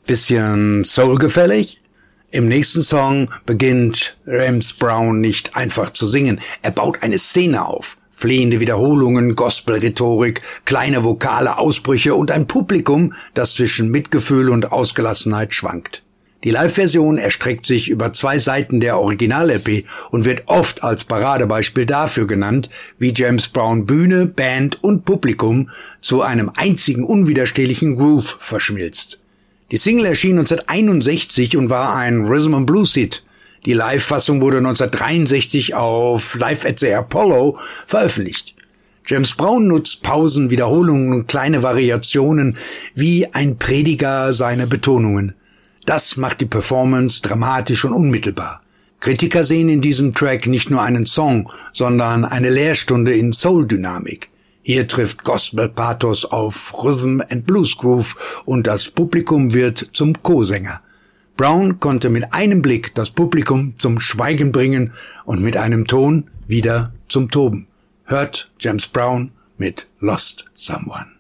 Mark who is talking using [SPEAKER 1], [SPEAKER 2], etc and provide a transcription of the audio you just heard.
[SPEAKER 1] Bisschen soulgefällig? Im nächsten Song beginnt James Brown nicht einfach zu singen. Er baut eine Szene auf. Flehende Wiederholungen, Gospel-Rhetorik, kleine vokale Ausbrüche und ein Publikum, das zwischen Mitgefühl und Ausgelassenheit schwankt. Die Live-Version erstreckt sich über 2 Seiten der Original-LP und wird oft als Paradebeispiel dafür genannt, wie James Brown Bühne, Band und Publikum zu einem einzigen unwiderstehlichen Groove verschmilzt. Die Single erschien 1961 und war ein Rhythm-and-Blues-Hit. Die Live-Fassung wurde 1963 auf Live at the Apollo veröffentlicht. James Brown nutzt Pausen, Wiederholungen und kleine Variationen wie ein Prediger seine Betonungen. Das macht die Performance dramatisch und unmittelbar. Kritiker sehen in diesem Track nicht nur einen Song, sondern eine Lehrstunde in Soul-Dynamik. Hier trifft Gospel-Pathos auf Rhythm-and-Blues-Groove und das Publikum wird zum Co-Sänger. Brown konnte mit einem Blick das Publikum zum Schweigen bringen und mit einem Ton wieder zum Toben. Hört James Brown mit Lost Someone.